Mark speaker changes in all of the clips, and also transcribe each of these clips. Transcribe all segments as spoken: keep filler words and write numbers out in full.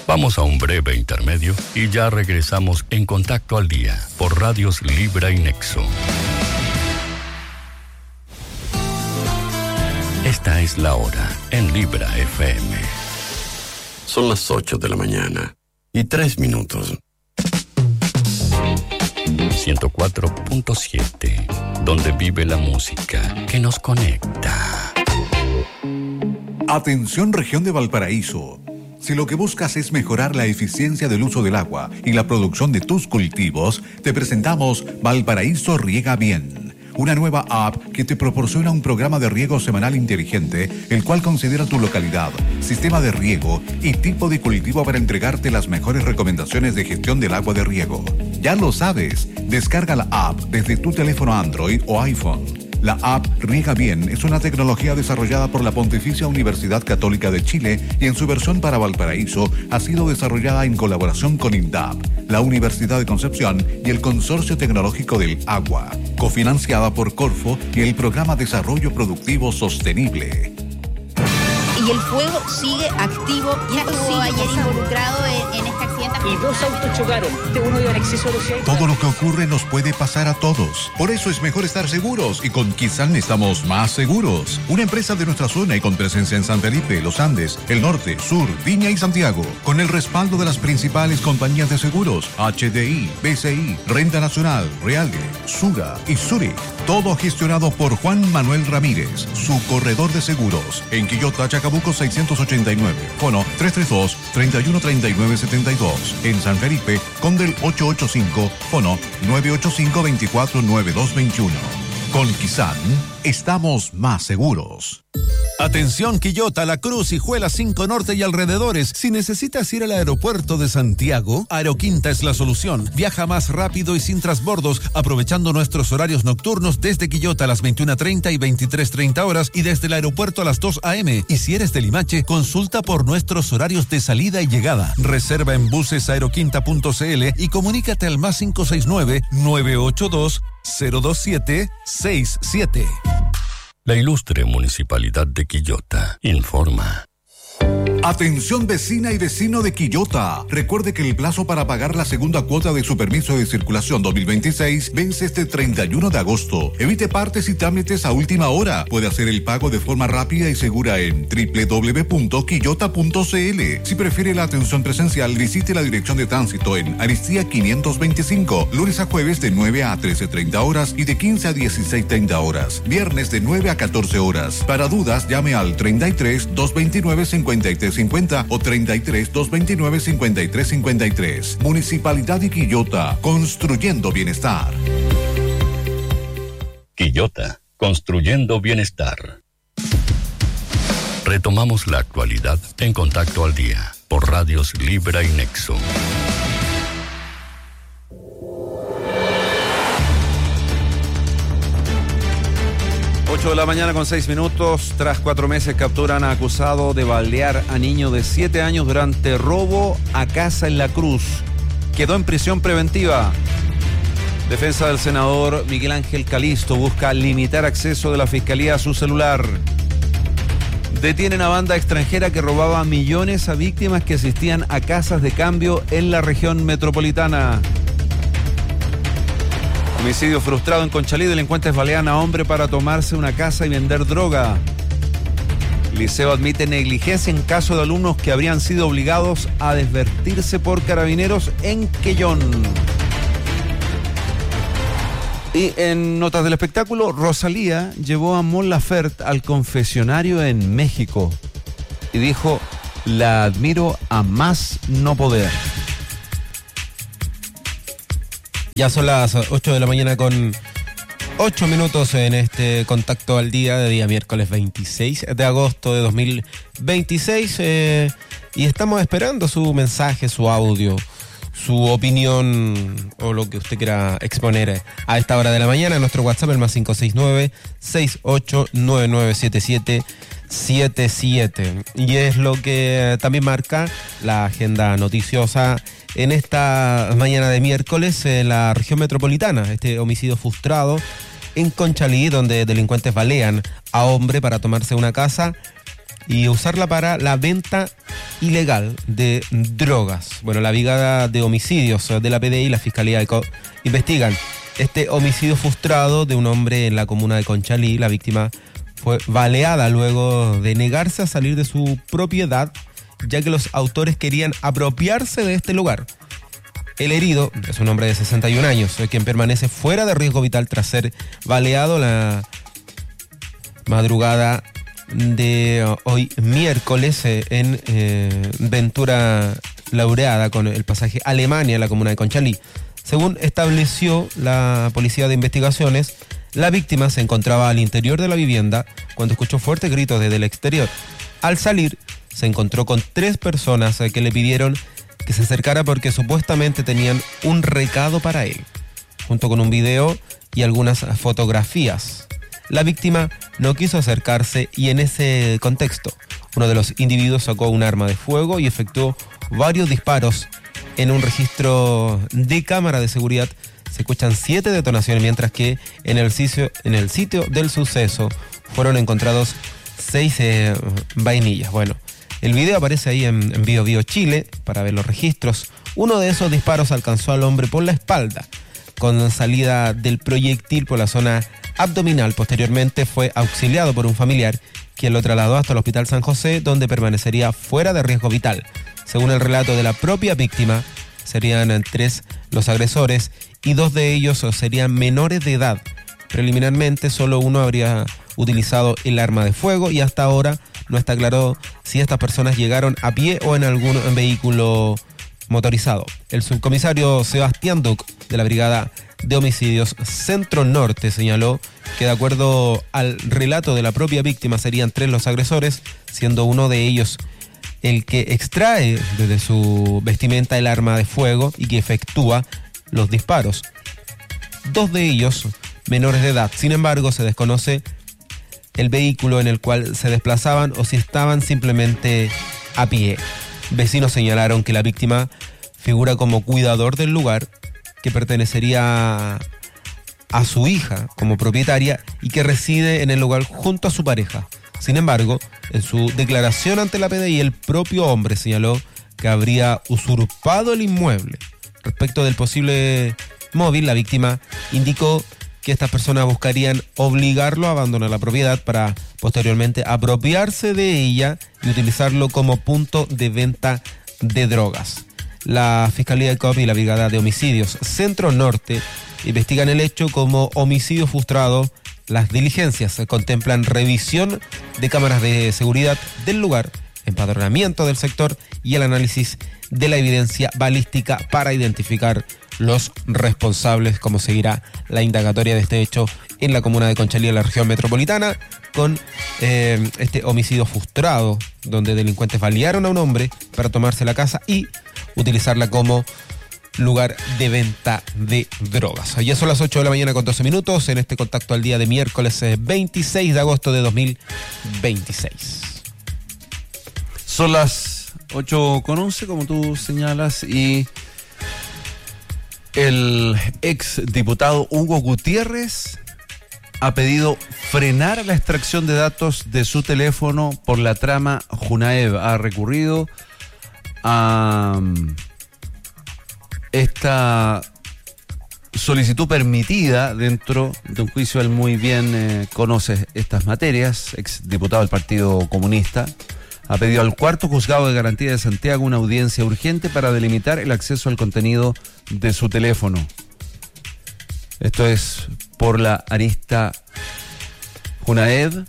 Speaker 1: Vamos a un breve intermedio y ya regresamos en Contacto al Día por Radios Libra y Nexo. Esta es la hora en Libra F M.
Speaker 2: Son las ocho de la mañana y tres minutos.
Speaker 1: ciento cuatro punto siete, donde vive la música que nos conecta.
Speaker 3: Atención, región de Valparaíso. Si lo que buscas es mejorar la eficiencia del uso del agua y la producción de tus cultivos, te presentamos Valparaíso Riega Bien, una nueva app que te proporciona un programa de riego semanal inteligente, el cual considera tu localidad, sistema de riego y tipo de cultivo para entregarte las mejores recomendaciones de gestión del agua de riego. Ya lo sabes, descarga la app desde tu teléfono Android o iPhone. La app Riega Bien es una tecnología desarrollada por la Pontificia Universidad Católica de Chile y en su versión para Valparaíso ha sido desarrollada en colaboración con INDAP, la Universidad de Concepción y el Consorcio Tecnológico del Agua, cofinanciada por Corfo y el Programa Desarrollo Productivo Sostenible.
Speaker 4: Y el fuego sigue activo. Ya estuvo ayer involucrado en, en este accidente.
Speaker 5: Y dos autos chocaron. Uno iba en exceso de velocidad.
Speaker 3: Todo lo que ocurre nos puede pasar a todos. Por eso es mejor estar seguros. Y con Kizan estamos más seguros. Una empresa de nuestra zona y con presencia en San Felipe, Los Andes, el Norte, Sur, Viña y Santiago. Con el respaldo de las principales compañías de seguros. H D I, B C I, Renta Nacional, Realge, Sura y Zurich. Todo gestionado por Juan Manuel Ramírez, su corredor de seguros. En Quillota, Chacabuco seiscientos ochenta y nueve. Fono tres tres dos, tres uno tres nueve siete dos. En San Felipe, Condel ochocientos ochenta y cinco. Fono nueve ocho cinco, dos cuatro nueve dos dos uno. Con Kizan, estamos más seguros.
Speaker 6: Atención Quillota, La Cruz, Hijuela, cinco Norte y alrededores. Si necesitas ir al aeropuerto de Santiago, Aeroquinta es la solución. Viaja más rápido y sin transbordos, aprovechando nuestros horarios nocturnos desde Quillota a las veintiuna treinta y veintitrés treinta horas y desde el aeropuerto a las dos a eme. Y si eres de Limache, consulta por nuestros horarios de salida y llegada. Reserva en buses aeroquinta punto c l y comunícate al más cinco seis nueve, nueve ocho dos, cero dos siete, seis siete.
Speaker 1: La ilustre Municipalidad de Quillota informa.
Speaker 3: Atención vecina y vecino de Quillota. Recuerde que el plazo para pagar la segunda cuota de su permiso de circulación dos mil veintiséis vence este treinta y uno de agosto. Evite partes y trámites a última hora. Puede hacer el pago de forma rápida y segura en doble u doble u doble u punto quillota punto c l. Si prefiere la atención presencial, visite la dirección de tránsito en Aristía quinientos veinticinco, lunes a jueves de nueve a trece treinta horas y de quince a dieciséis treinta horas. Viernes de nueve a catorce horas. Para dudas, llame al treinta y tres, doscientos veintinueve, cincuenta y tres cincuenta o treinta y tres, doscientos veintinueve, cincuenta y tres cincuenta y tres. Municipalidad de Quillota, construyendo bienestar.
Speaker 1: Quillota, construyendo bienestar. Retomamos la actualidad en Contacto al Día por Radios Libra y Nexo.
Speaker 7: ocho de la mañana con seis minutos. Tras cuatro meses capturan a acusado de balear a niño de siete años durante robo a casa en La Cruz. Quedó en prisión preventiva. Defensa del senador Miguel Ángel Calisto busca limitar acceso de la Fiscalía a su celular. Detienen a banda extranjera que robaba millones a víctimas que asistían a casas de cambio en la región metropolitana. Homicidio frustrado en Conchalí. Delincuentes balean a hombre para tomarse una casa y vender droga. Liceo admite negligencia en caso de alumnos que habrían sido obligados a desvertirse por carabineros en Quellón. Y en notas del espectáculo, Rosalía llevó a Mon Laferte al confesionario en México y dijo: la admiro a más no poder.
Speaker 8: Ya son las ocho de la mañana con ocho minutos en este Contacto al Día de día miércoles veintiséis de agosto de dos mil veintiséis eh, y estamos esperando su mensaje, su audio, su opinión o lo que usted quiera exponer a esta hora de la mañana en nuestro WhatsApp, el más cinco seis nueve, seis ocho nueve nueve siete siete siete siete. Y es lo que también marca la agenda noticiosa en esta mañana de miércoles en la región metropolitana. Este homicidio frustrado en Conchalí, donde delincuentes balean a hombre para tomarse una casa y usarla para la venta ilegal de drogas. Bueno, la Brigada de Homicidios de la P D I y la Fiscalía de Co- investigan este homicidio frustrado de un hombre en la comuna de Conchalí. La víctima fue baleada luego de negarse a salir de su propiedad, ya que los autores querían apropiarse de este lugar. El herido es un hombre de sesenta y un años, quien permanece fuera de riesgo vital tras ser baleado la madrugada de hoy miércoles en eh, Ventura Laureada con el pasaje Alemania en la comuna de Conchalí. Según estableció la Policía de Investigaciones, la víctima se encontraba al interior de la vivienda cuando escuchó fuertes gritos desde el exterior. Al salir, se encontró con tres personas que le pidieron que se acercara porque supuestamente tenían un recado para él, junto con un video y algunas fotografías. La víctima no quiso acercarse y en ese contexto, uno de los individuos sacó un arma de fuego y efectuó varios disparos. En un registro de cámara de seguridad se escuchan siete detonaciones, mientras que en el sitio, en el sitio del suceso fueron encontrados seis eh, vainillas. Bueno, el video aparece ahí en, en Bio Bio Chile para ver los registros. Uno de esos disparos alcanzó al hombre por la espalda, con salida del proyectil por la zona abdominal. Posteriormente fue auxiliado por un familiar, quien lo trasladó hasta el Hospital San José, donde permanecería fuera de riesgo vital. Según el relato de la propia víctima, serían tres los agresores y dos de ellos serían menores de edad. Preliminarmente, solo uno habría utilizado el arma de fuego y hasta ahora no está claro si estas personas llegaron a pie o en algún vehículo motorizado. El subcomisario Sebastián Duc de la Brigada de Homicidios Centro Norte señaló que de acuerdo al relato de la propia víctima serían tres los agresores, siendo uno de ellos el que extrae desde su vestimenta el arma de fuego y que efectúa los disparos. Dos de ellos menores de edad. Sin embargo, se desconoce el vehículo en el cual se desplazaban o si estaban simplemente a pie. Vecinos señalaron que la víctima figura como cuidador del lugar, que pertenecería a su hija como propietaria y que reside en el lugar junto a su pareja. Sin embargo, en su declaración ante la P D I, el propio hombre señaló que habría usurpado el inmueble. Respecto del posible móvil, la víctima indicó que estas personas buscarían obligarlo a abandonar la propiedad para posteriormente apropiarse de ella y utilizarlo como punto de venta de drogas. La Fiscalía de Copi y la Brigada de Homicidios Centro Norte investigan el hecho como homicidio frustrado. Las diligencias contemplan revisión de cámaras de seguridad del lugar, empadronamiento del sector y el análisis de la evidencia balística para identificar los responsables, como seguirá la indagatoria de este hecho en la comuna de Conchalí, en la región metropolitana, con eh, este homicidio frustrado, donde delincuentes balearon a un hombre para tomarse la casa y utilizarla como lugar de venta de drogas. Ya son las ocho de la mañana con doce minutos en este Contacto al Día de miércoles veintiséis de agosto de dos mil veintiséis.
Speaker 7: Son las ocho con once, como tú señalas, y el ex diputado Hugo Gutiérrez ha pedido frenar la extracción de datos de su teléfono por la trama Junaev. Ha recurrido a esta solicitud permitida dentro de un juicio. Él muy bien eh, conoce estas materias, ex diputado del Partido Comunista. Ha pedido al cuarto juzgado de garantía de Santiago una audiencia urgente para delimitar el acceso al contenido de su teléfono. Esto es por la arista Junaed.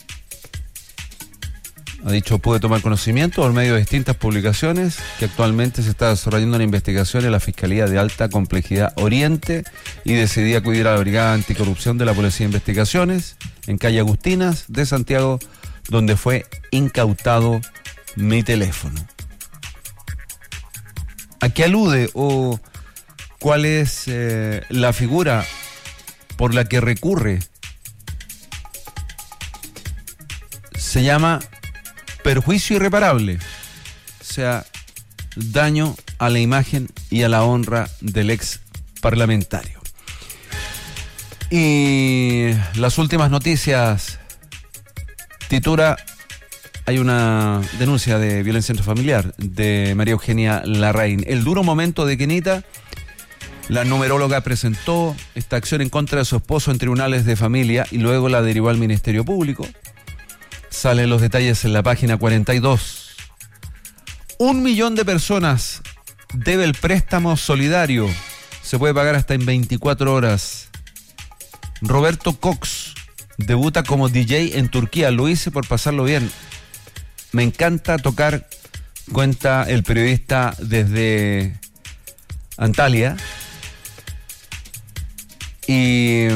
Speaker 7: Ha dicho, pude tomar conocimiento por medio de distintas publicaciones que actualmente se está desarrollando una investigación en la Fiscalía de Alta Complejidad Oriente y decidí acudir a la Brigada Anticorrupción de la Policía de Investigaciones en calle Agustinas de Santiago, donde fue incautado mi teléfono. ¿A qué alude o cuál es eh, la figura por la que recurre? Se llama perjuicio irreparable, o sea, daño a la imagen y a la honra del ex parlamentario. Y las últimas noticias titula hay una denuncia de violencia intrafamiliar de María Eugenia Larraín. El duro momento de Kenita. La numeróloga presentó esta acción en contra de su esposo en tribunales de familia y luego la derivó al Ministerio Público. Salen los detalles en la página cuarenta y dos. Un millón de personas debe el préstamo solidario. Se puede pagar hasta en veinticuatro horas. Roberto Cox debuta como D J en Turquía. Lo hice por pasarlo bien. Me encanta tocar, cuenta el periodista desde Antalya. Y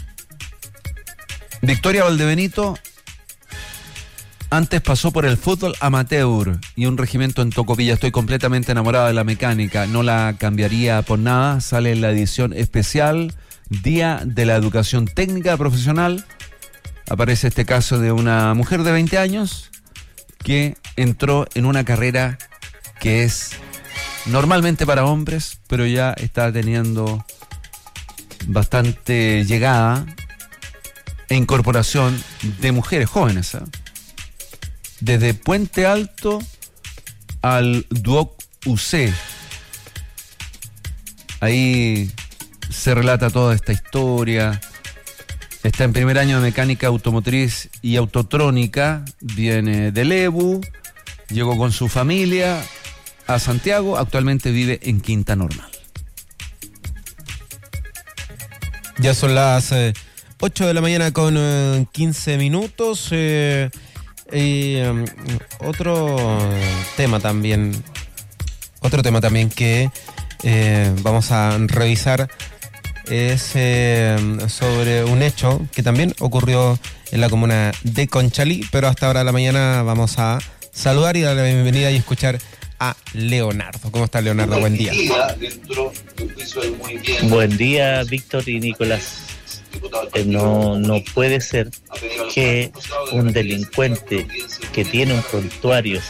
Speaker 7: Victoria Valdebenito antes pasó por el fútbol amateur y un regimiento en Tocopilla. Estoy completamente enamorada de la mecánica, no la cambiaría por nada. Sale en la edición especial Día de la Educación Técnica Profesional. Aparece este caso de una mujer de veinte años que entró en una carrera que es normalmente para hombres, pero ya está teniendo bastante llegada e incorporación de mujeres jóvenes, ¿eh? Desde Puente Alto al Duoc U C. Ahí se relata toda esta historia. Está en primer año de mecánica automotriz y autotrónica. Viene del E B U. Llegó con su familia a Santiago. Actualmente vive en Quinta Normal.
Speaker 8: Ya son las eh, ocho de la mañana con eh, quince minutos. Eh, y um, otro tema también, otro tema también que eh, vamos a revisar es eh, sobre un hecho que también ocurrió en la comuna de Conchalí, pero hasta ahora de la mañana vamos a saludar y darle la bienvenida y escuchar a Leonardo. ¿Cómo está, Leonardo? Buen día.
Speaker 9: Buen día, Víctor y Nicolás. Eh, no, no puede ser que un delincuente que tiene un prontuario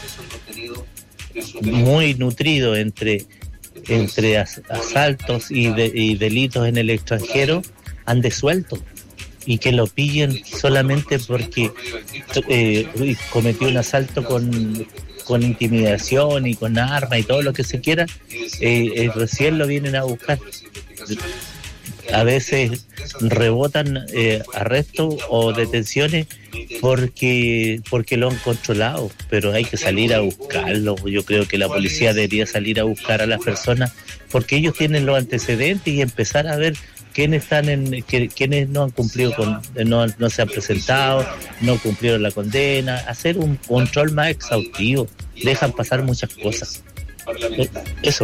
Speaker 9: muy nutrido entre, entre as, asaltos y, de, y delitos en el extranjero ande suelto y que lo pillen solamente porque eh, cometió un asalto con... con intimidación y con armas y todo lo que se quiera, eh, eh, recién lo vienen a buscar. A veces rebotan eh, arrestos o detenciones porque porque lo han controlado, pero hay que salir a buscarlo. Yo creo que la policía debería salir a buscar a las personas porque ellos tienen los antecedentes y empezar a ver quiénes están en que, quiénes no han cumplido con no, no se han presentado, no cumplieron la condena, hacer un control más exhaustivo. Dejan pasar muchas cosas. Eso.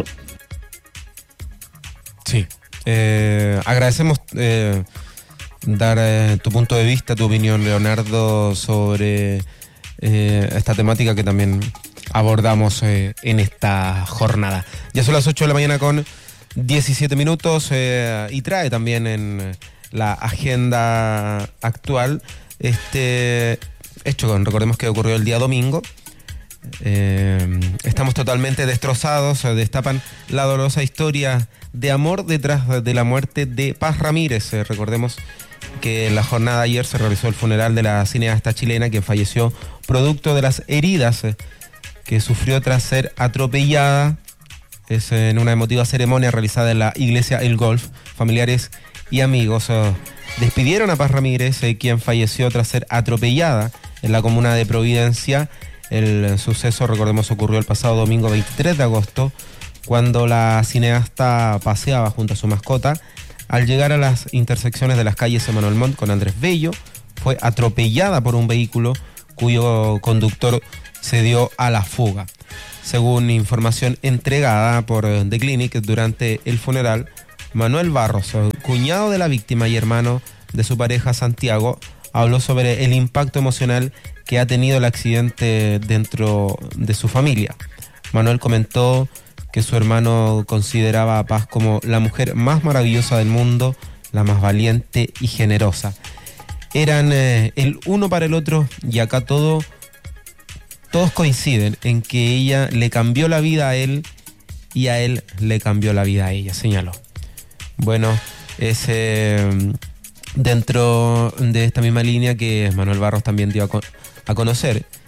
Speaker 8: Sí. Eh, agradecemos eh, dar eh, tu punto de vista, tu opinión, Leonardo, sobre eh, esta temática que también abordamos eh, en esta jornada. Ya son las ocho de la mañana con diecisiete minutos eh, y trae también en la agenda actual este hecho, recordemos que ocurrió el día domingo. Eh, estamos totalmente destrozados, destapan la dolorosa historia de amor detrás de la muerte de Paz Ramírez. Eh, recordemos que en la jornada de ayer se realizó el funeral de la cineasta chilena quien falleció producto de las heridas eh, que sufrió tras ser atropellada. Es en una emotiva ceremonia realizada en la iglesia El Golf. Familiares y amigos eh, despidieron a Paz Ramírez, eh, quien falleció tras ser atropellada en la comuna de Providencia. El suceso, recordemos, ocurrió el pasado domingo veintitrés de agosto, cuando la cineasta paseaba junto a su mascota. Al llegar a las intersecciones de las calles Emmanuel Montt con Andrés Bello, fue atropellada por un vehículo cuyo conductor se dio a la fuga. Según información entregada por The Clinic durante el funeral, Manuel Barros, cuñado de la víctima y hermano de su pareja Santiago, habló sobre el impacto emocional que ha tenido el accidente dentro de su familia. Manuel comentó que su hermano consideraba a Paz como la mujer más maravillosa del mundo, la más valiente y generosa. Eran eh, el uno para el otro y acá todo, todos coinciden en que ella le cambió la vida a él y a él le cambió la vida a ella, señaló. Bueno, es eh, dentro de esta misma línea que Manuel Barros también dio a, con, a conocer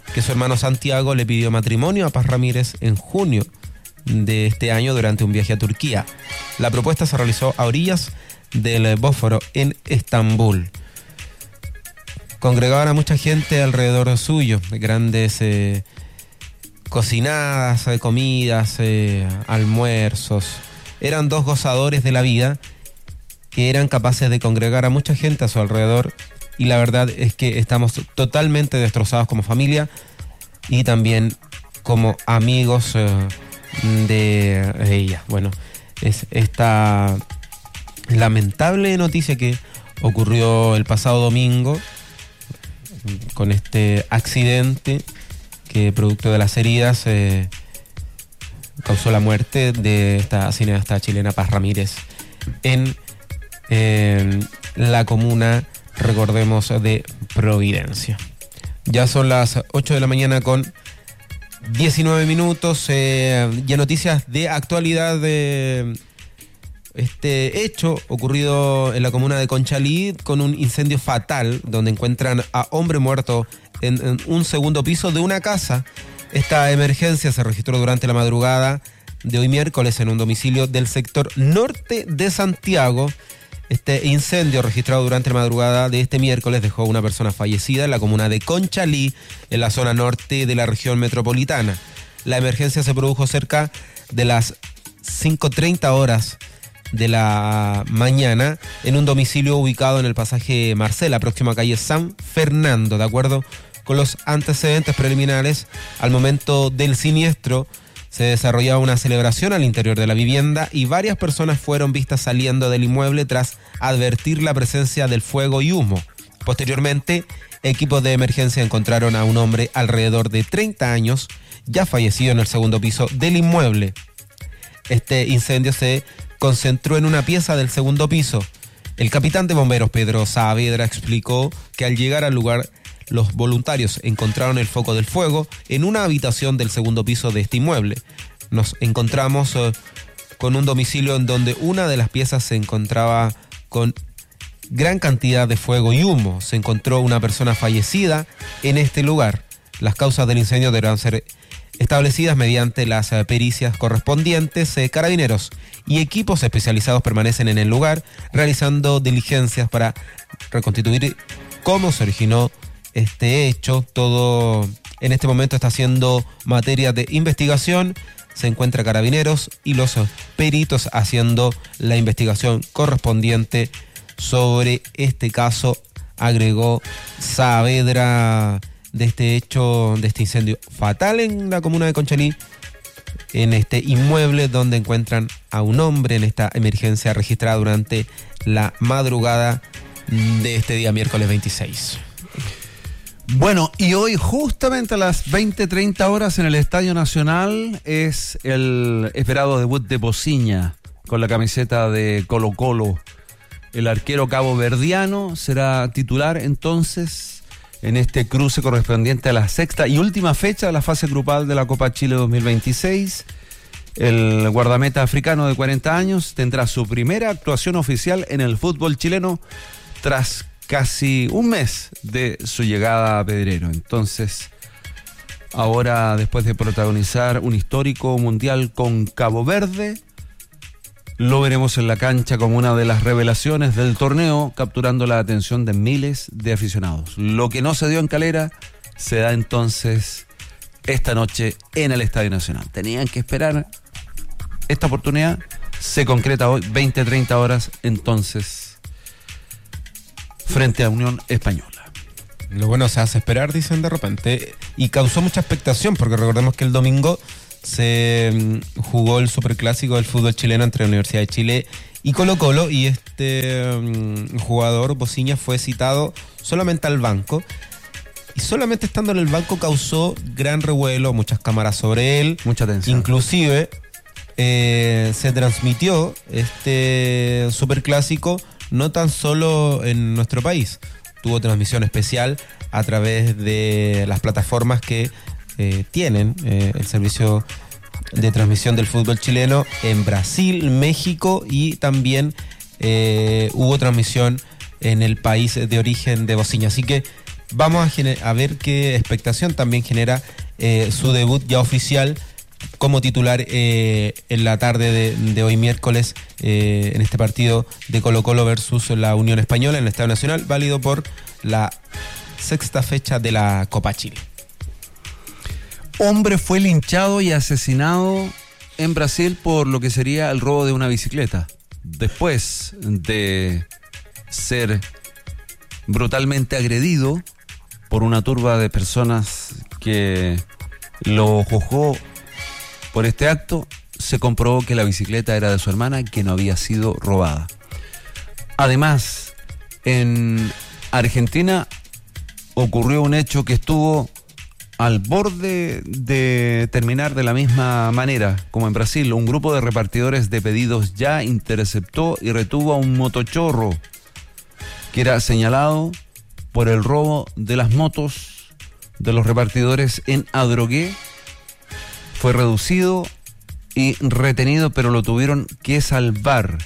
Speaker 8: que su hermano Santiago le pidió matrimonio a Paz Ramírez en junio de este año durante un viaje a Turquía. La propuesta se realizó a orillas del Bósforo en Estambul. Congregaban a mucha gente alrededor suyo, grandes eh, cocinadas, eh, comidas, eh, almuerzos. Eran dos gozadores de la vida que eran capaces de congregar a mucha gente a su alrededor, y la verdad es que estamos totalmente destrozados como familia y también como amigos eh, de ella. Bueno, es esta lamentable noticia que ocurrió el pasado domingo con este accidente que, producto de las heridas, eh, causó la muerte de esta cineasta chilena Paz Ramírez en eh, la comuna, recordemos, de Providencia. Ya son las ocho de la mañana con diecinueve minutos. Eh, ya noticias de actualidad de este hecho ocurrido en la comuna de Conchalí, con un incendio fatal donde encuentran a hombre muerto en, en un segundo piso de una casa. Esta emergencia se registró durante la madrugada de hoy miércoles en un domicilio del sector norte de Santiago. Este incendio registrado durante la madrugada de este miércoles dejó una persona fallecida en la comuna de Conchalí, en la zona norte de la región metropolitana. La emergencia se produjo cerca de las cinco treinta horas de la mañana en un domicilio ubicado en el pasaje Marcela, próxima a calle San Fernando. De acuerdo con los antecedentes preliminares, al momento del siniestro se desarrollaba una celebración al interior de la vivienda y varias personas fueron vistas saliendo del inmueble tras advertir la presencia del fuego y humo. Posteriormente, equipos de emergencia encontraron a un hombre alrededor de treinta años, ya fallecido en el segundo piso del inmueble. Este incendio se concentró en una pieza del segundo piso. El capitán de bomberos Pedro Saavedra explicó que al llegar al lugar, los voluntarios encontraron el foco del fuego en una habitación del segundo piso de este inmueble. Nos encontramos uh, con un domicilio en donde una de las piezas se encontraba con gran cantidad de fuego y humo. Se encontró una persona fallecida en este lugar. Las causas del incendio deberán ser establecidas mediante las uh, pericias correspondientes. Eh, carabineros y equipos especializados permanecen en el lugar realizando diligencias para reconstituir cómo se originó este hecho. Todo en este momento está siendo materia de investigación. Se encuentra Carabineros y los peritos haciendo la investigación correspondiente sobre este caso, agregó Saavedra, de este hecho, de este incendio fatal en la comuna de Conchalí, en este inmueble donde encuentran a un hombre en esta emergencia registrada durante la madrugada de este día miércoles veintiséis.
Speaker 7: Bueno, y hoy justamente a las veinte treinta horas en el Estadio Nacional es el esperado debut de Bociña con la camiseta de Colo Colo. El arquero caboverdiano será titular entonces en este cruce correspondiente a la sexta y última fecha de la fase grupal de la Copa Chile dos mil veintiséis. El guardameta africano de cuarenta años tendrá su primera actuación oficial en el fútbol chileno tras casi un mes de su llegada a Pedrero. Entonces, ahora, después de protagonizar un histórico mundial con Cabo Verde, lo veremos en la cancha como una de las revelaciones del torneo, capturando la atención de miles de aficionados. Lo que no se dio en Calera se da entonces esta noche en el Estadio Nacional. Tenían que esperar esta oportunidad, se concreta hoy, veinte treinta horas, entonces frente a Unión Española.
Speaker 8: Lo bueno se hace esperar, dicen de repente, y causó mucha expectación, porque recordemos que el domingo se um, jugó el superclásico del fútbol chileno entre la Universidad de Chile y Colo Colo, y este um, jugador, Bociña, fue citado solamente al banco, y solamente estando en el banco causó gran revuelo, muchas cámaras sobre él,
Speaker 7: mucha atención.
Speaker 8: Inclusive eh, se transmitió este superclásico no tan solo en nuestro país, tuvo transmisión especial a través de las plataformas que eh, tienen eh, el servicio de transmisión del fútbol chileno en Brasil, México, y también eh, hubo transmisión en el país de origen de Bociña. Así que vamos a, gener- a ver qué expectación también genera eh, su debut ya oficial como titular eh, en la tarde de, de hoy miércoles eh, en este partido de Colo-Colo versus la Unión Española en el Estadio Nacional, válido por la sexta fecha de la Copa Chile.
Speaker 7: Hombre fue linchado y asesinado en Brasil por lo que sería el robo de una bicicleta. Después de ser brutalmente agredido por una turba de personas que lo juzgó por este acto, se comprobó que la bicicleta era de su hermana y que no había sido robada. Además, en Argentina ocurrió un hecho que estuvo al borde de terminar de la misma manera como en Brasil. Un grupo de repartidores de pedidos ya interceptó y retuvo a un motochorro que era señalado por el robo de las motos de los repartidores en Adrogué. Fue reducido y retenido, pero lo tuvieron que salvar,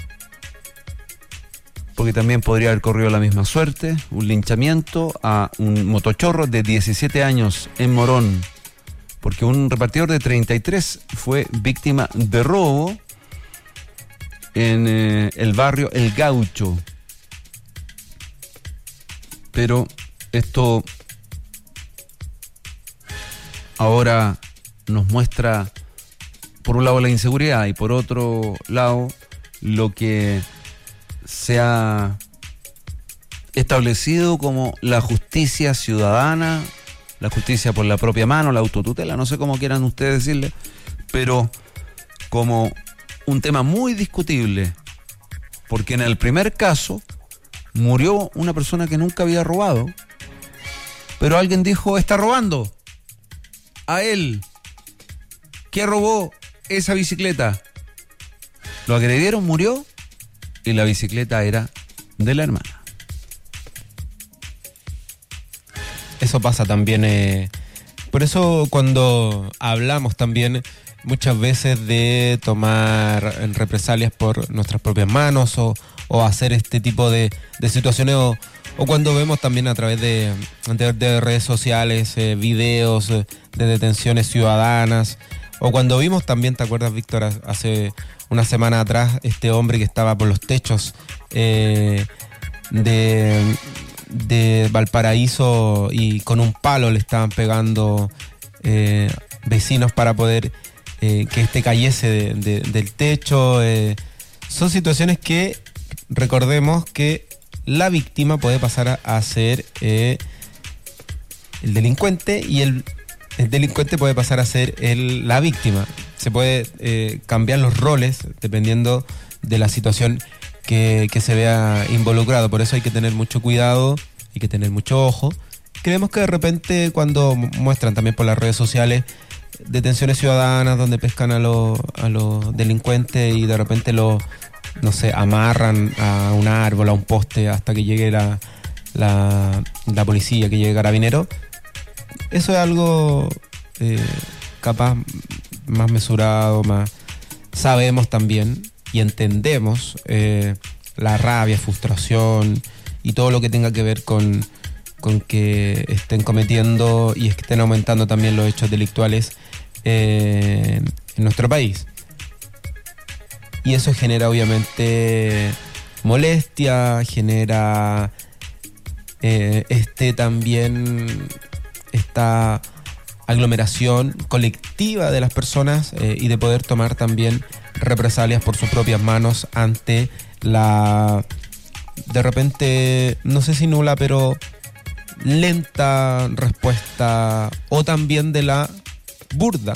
Speaker 7: porque también podría haber corrido la misma suerte, un linchamiento a un motochorro de diecisiete años en Morón, porque un repartidor de treinta y tres fue víctima de robo en eh, el barrio El Gaucho. Pero esto ahora nos muestra, por un lado, la inseguridad y por otro lado, lo que se ha establecido como la justicia ciudadana, la justicia por la propia mano, la autotutela, no sé cómo quieran ustedes decirle, pero como un tema muy discutible, porque en el primer caso murió una persona que nunca había robado, pero alguien dijo, está robando a él, que robó esa bicicleta. Lo agredieron, murió, y la bicicleta era de la hermana.
Speaker 8: Eso pasa también, eh, por eso cuando hablamos también muchas veces de tomar represalias por nuestras propias manos o, o hacer este tipo de, de situaciones o, o cuando vemos también a través de, de, de redes sociales eh, videos eh, de detenciones ciudadanas, o cuando vimos también, ¿te acuerdas, Víctor, hace una semana atrás, este hombre que estaba por los techos eh, de, de Valparaíso y con un palo le estaban pegando eh, vecinos para poder eh, que este cayese de, de, del techo? Eh, son situaciones que recordemos que la víctima puede pasar a, a ser eh, el delincuente y el, el delincuente puede pasar a ser el, la víctima. Se puede eh, cambiar los roles dependiendo de la situación que, que se vea involucrado. Por eso hay que tener mucho cuidado, hay que tener mucho ojo. Creemos que de repente cuando muestran también por las redes sociales detenciones ciudadanas donde pescan a los, a los delincuentes y de repente los, no sé, amarran a un árbol, a un poste hasta que llegue la, la, la policía, que llegue Carabinero, eso es algo eh, capaz más mesurado, más sabemos también y entendemos eh, la rabia, frustración y todo lo que tenga que ver con, con que estén cometiendo y estén aumentando también los hechos delictuales eh, en nuestro país. Y eso genera obviamente molestia, genera eh, este también esta aglomeración colectiva de las personas eh, y de poder tomar también represalias por sus propias manos ante la, de repente, no sé si nula, pero lenta respuesta, o también de la burda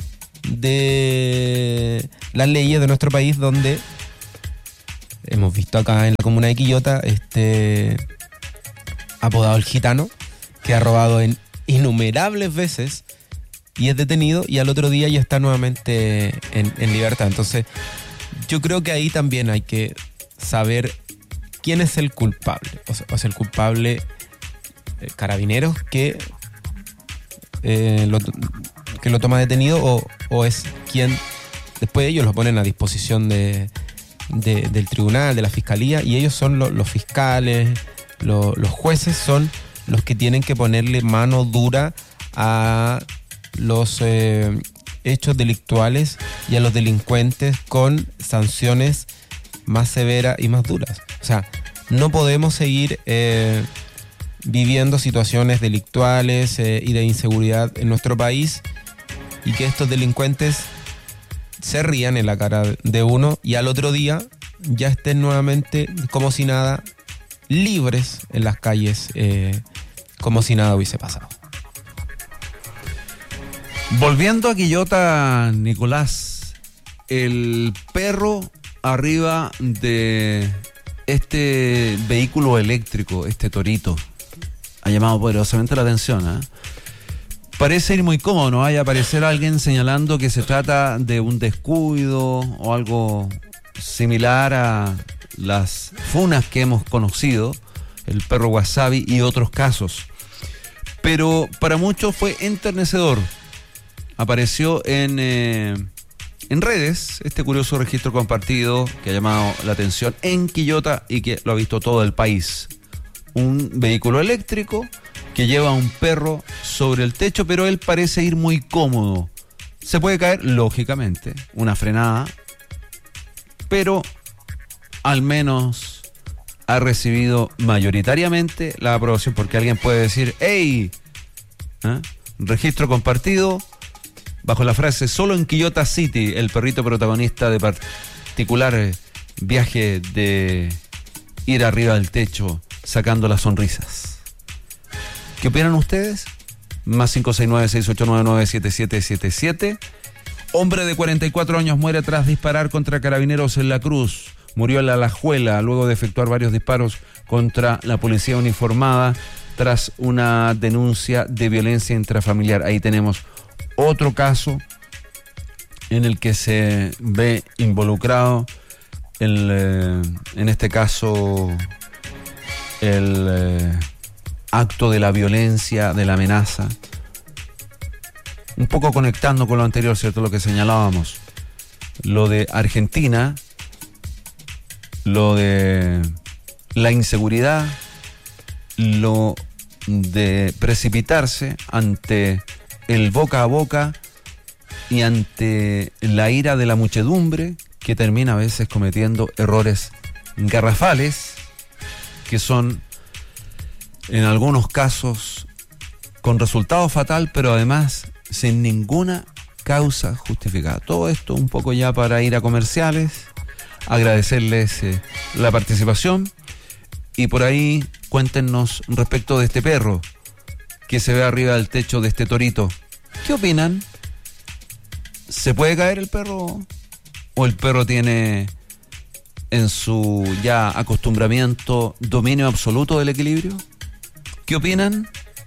Speaker 8: de las leyes de nuestro país, donde hemos visto acá en la comuna de Quillota este apodado el gitano, que ha robado en innumerables veces y es detenido y al otro día ya está nuevamente en, en libertad. Entonces yo creo que ahí también hay que saber quién es el culpable. O sea, o sea el culpable eh, Carabineros que, eh, lo, que lo toma detenido o, o es quien después ellos lo ponen a disposición de, de, del tribunal, de la fiscalía, y ellos son lo, los fiscales, lo, los jueces son los que tienen que ponerle mano dura a los eh, hechos delictuales y a los delincuentes con sanciones más severas y más duras. O sea, no podemos seguir eh, viviendo situaciones delictuales eh, y de inseguridad en nuestro país y que estos delincuentes se rían en la cara de uno y al otro día ya estén nuevamente como si nada, libres en las calles, eh, como si nada hubiese pasado.
Speaker 7: Volviendo a Quillota, Nicolás, el perro arriba de este vehículo eléctrico, este torito, ha llamado poderosamente la atención, ¿eh? Parece ir muy cómodo, ¿no? Hay aparecer alguien señalando que se trata de un descuido o algo similar a las funas que hemos conocido, el perro Wasabi y otros casos. Pero para muchos fue enternecedor. Apareció en, eh, en redes este curioso registro compartido que ha llamado la atención en Quillota y que lo ha visto todo el país. Un vehículo eléctrico que lleva a un perro sobre el techo, pero él parece ir muy cómodo. Se puede caer, lógicamente, una frenada, pero al menos ha recibido mayoritariamente la aprobación, porque alguien puede decir, ¡hey! ¿Eh? Registro compartido, bajo la frase, solo en Quillota City, el perrito protagonista de particular viaje de ir arriba del techo, sacando las sonrisas. ¿Qué opinan ustedes? Más cinco seis nueve, seis ocho nueve nueve, siete siete siete siete. Hombre de cuarenta y cuatro años muere tras disparar contra carabineros en La Cruz. Murió en La Alajuela luego de efectuar varios disparos contra la policía uniformada tras una denuncia de violencia intrafamiliar. Ahí tenemos otro caso en el que se ve involucrado el, eh, en este caso el eh, acto de la violencia, de la amenaza. Un poco conectando con lo anterior, ¿cierto? Lo que señalábamos. Lo de Argentina, lo de la inseguridad, lo de precipitarse ante el boca a boca y ante la ira de la muchedumbre que termina a veces cometiendo errores garrafales que son en algunos casos con resultado fatal, pero además sin ninguna causa justificada. Todo esto un poco ya para ir a comerciales, agradecerles eh, la participación y por ahí cuéntenos respecto de este perro que se ve arriba del techo de este torito. ¿Qué opinan? ¿Se puede caer el perro o el perro tiene en su ya acostumbramiento dominio absoluto del equilibrio? ¿Qué opinan?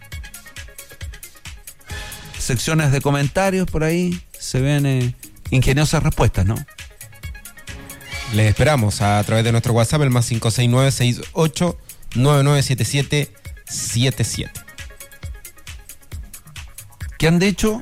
Speaker 7: Secciones de comentarios por ahí se ven eh, ingeniosas respuestas, ¿no?
Speaker 8: Les esperamos a través de nuestro WhatsApp, el más cinco seis nueve, seis ocho nueve nueve siete siete siete siete.
Speaker 7: Que han dicho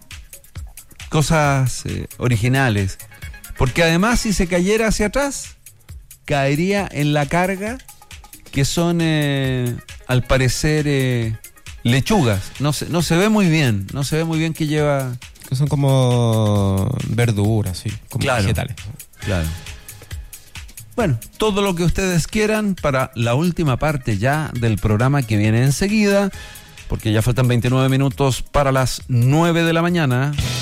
Speaker 7: cosas eh, originales, porque además si se cayera hacia atrás caería en la carga que son eh, al parecer eh, lechugas. No se, no se ve muy bien, no se ve muy bien que lleva.
Speaker 8: Que son como verduras, sí, como
Speaker 7: claro,
Speaker 8: vegetales.
Speaker 7: Claro. Bueno, todo lo que ustedes quieran para la última parte ya del programa que viene enseguida, porque ya faltan veintinueve minutos para las nueve de la mañana.